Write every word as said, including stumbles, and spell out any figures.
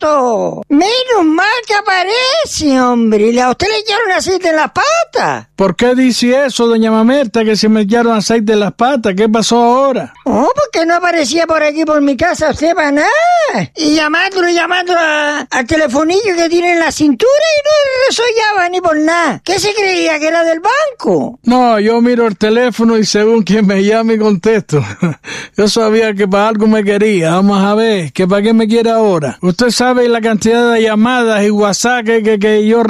foto. Menos mal que aparece, hombre. ¿A usted le echaron aceite en las patas? ¿Por qué dice eso, doña Mamerta, que se me echaron aceite en las patas? ¿Qué pasó ahora? Oh, porque no aparecía por aquí por mi casa usted para nada. Y llamándolo, llamándolo a, al telefonillo que tiene en la cintura y no resollaba ni por nada. ¿Qué se creía, que era del banco? No, yo miro el teléfono y según quien me llame contesto. Yo sabía que para algo me quería. Vamos a ver, que para qué me quiere ahora. Usted sabe la cantidad de llamadas y WhatsApp que, que, que yo